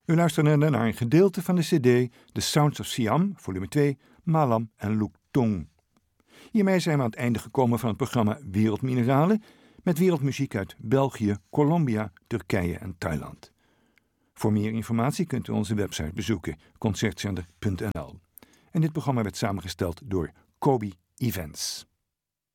U luisterde naar een gedeelte van de cd The Sounds of Siam, volume 2, Malam en Luk Thung. Hiermee zijn we aan het einde gekomen van het programma Wereldmineralen met wereldmuziek uit België, Colombia, Turkije en Thailand. Voor meer informatie kunt u onze website bezoeken, concertzender.nl. En dit programma werd samengesteld door Kobe Events.